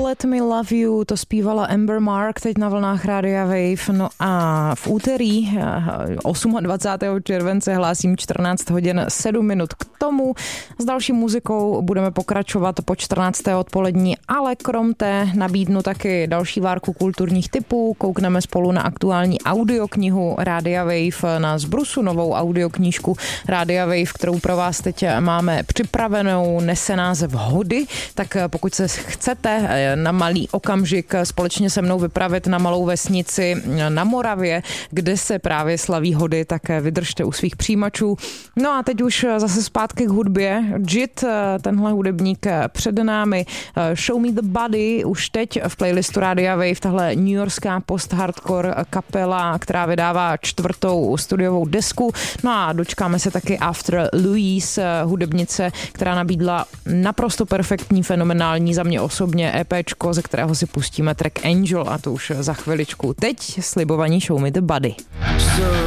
Let Me Love You, to zpívala Amber Mark teď na vlnách Rádia Wave. No a v úterý 28. července hlásím 14 hodin 7 minut k tomu. S další muzikou budeme pokračovat po 14. odpolední, ale krom té nabídnu taky další várku kulturních tipů. Koukneme spolu na aktuální audioknihu Rádia Wave, na Zbrusu novou audioknížku Rádia Wave, kterou pro vás teď máme připravenou, nese název Hody, tak pokud se chcete na malý okamžik společně se mnou vypravit na malou vesnici na Moravě, kde se právě slaví hody, tak vydržte u svých přijímačů. No a teď už zase zpátky k hudbě. JIT, tenhle hudebník před námi, Show Me the Body, už teď v playlistu Rádia Wave, tahle newyorská post-hardcore kapela, která vydává 4. studiovou desku. No a dočkáme se taky After Louise, hudebnice, která nabídla naprosto perfektní, fenomenální, za mě osobně EPčko, ze kterého si pustíme track Angel, a to už za chviličku. Teď slibovaní Show Me the Body.